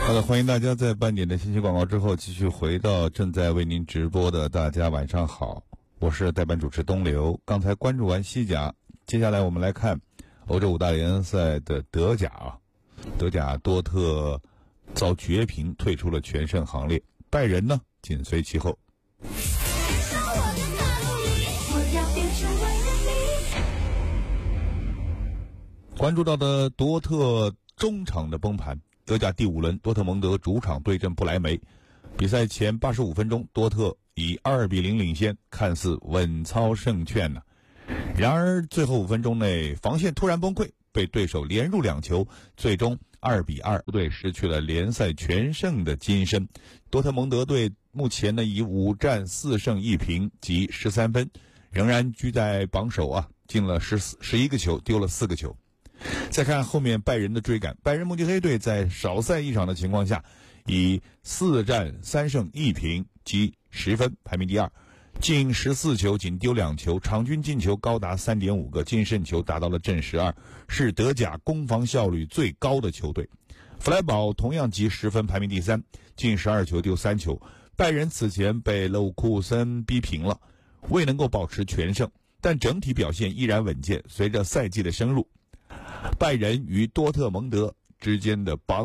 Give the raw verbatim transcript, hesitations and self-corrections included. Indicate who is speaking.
Speaker 1: 好的，欢迎大家在半点的信息广告之后继续回到正在为您直播的大家晚上好，我是代班主持东流。刚才关注完西甲，接下来我们来看欧洲五大联赛的德甲啊，德甲多特遭绝平，退出了全胜行列，拜仁呢紧随其后。关注到的多特中场的崩盘，德甲第五轮，多特蒙德主场对阵不莱梅。比赛前八十五分钟，多特以二比零领先，看似稳操胜券呢。然而最后五分钟内，防线突然崩溃，被对手连入两球，最终二比二，队失去了联赛全胜的金身。多特蒙德队目前呢以五战四胜一平及十三分，仍然居在榜首啊，进了十十一个球，丢了四个球。再看后面拜仁的追赶，拜仁慕尼黑队在少赛一场的情况下，以四战三胜一平积十分排名第二，进十四球仅丢两球，场均进球高达 三点五个，净胜球达到了正十二，是德甲攻防效率最高的球队。弗莱堡同样积十分排名第三，进十二球丢三球。拜仁此前被勒沃库森逼平了，未能够保持全胜，但整体表现依然稳健。随着赛季的深入，拜仁与多特蒙德之间的榜